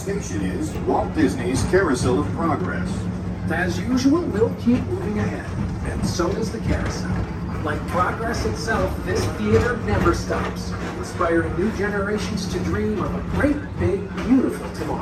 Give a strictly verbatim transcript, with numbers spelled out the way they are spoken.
station is Walt Disney's Carousel of Progress. As usual, we'll keep moving ahead, and so does the carousel. Like progress itself, this theater never stops, inspiring new generations to dream of a great, big, beautiful tomorrow.